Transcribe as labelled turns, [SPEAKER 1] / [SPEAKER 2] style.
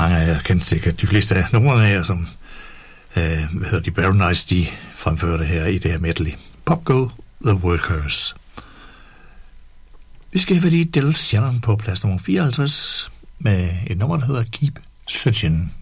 [SPEAKER 1] mange af jer kender sikkert de fleste af numrene her, som de Baronites, de fremførte her i det her medley. Pop Go The Workers. Vi skal have Del Shannon på plads nummer 54 med et nummer, der hedder Keep Searching.